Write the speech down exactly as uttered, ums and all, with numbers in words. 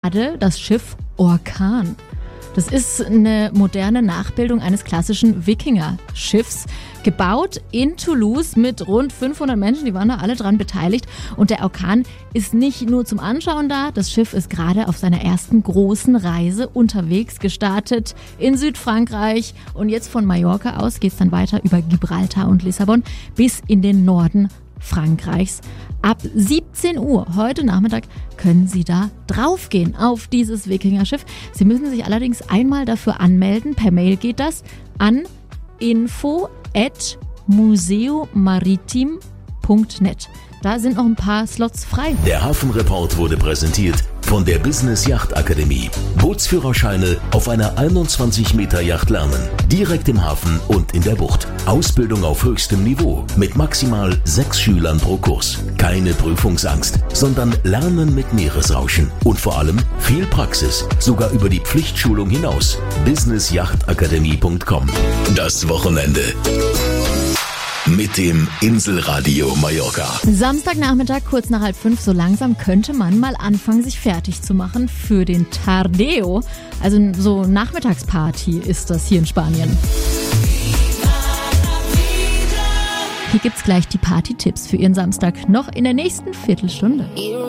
gerade das Schiff Orkan. Das ist eine moderne Nachbildung eines klassischen Wikinger-Schiffs, gebaut in Toulouse mit rund fünfhundert Menschen, die waren da alle dran beteiligt. Und der Orkan ist nicht nur zum Anschauen da, das Schiff ist gerade auf seiner ersten großen Reise unterwegs, gestartet in Südfrankreich. Und jetzt von Mallorca aus geht es dann weiter über Gibraltar und Lissabon bis in den Norden Frankreichs. Ab siebzehn Uhr heute Nachmittag können Sie da draufgehen auf dieses Wikinger-Schiff. Sie müssen sich allerdings einmal dafür anmelden. Per Mail geht das an info at museumaritim punkt net. Da sind noch ein paar Slots frei. Der Hafenreport wurde präsentiert von der Business Yacht Akademie. Bootsführerscheine auf einer einundzwanzig Meter Yacht lernen. Direkt im Hafen und in der Bucht. Ausbildung auf höchstem Niveau mit maximal sechs Schülern pro Kurs. Keine Prüfungsangst, sondern Lernen mit Meeresrauschen. Und vor allem viel Praxis, sogar über die Pflichtschulung hinaus. business yacht akademie punkt com. Das Wochenende mit dem Inselradio Mallorca. Samstagnachmittag, kurz nach halb fünf, so langsam könnte man mal anfangen, sich fertig zu machen für den Tardeo. Also so Nachmittagsparty ist das hier in Spanien. Hier gibt's gleich die Party-Tipps für Ihren Samstag noch in der nächsten Viertelstunde.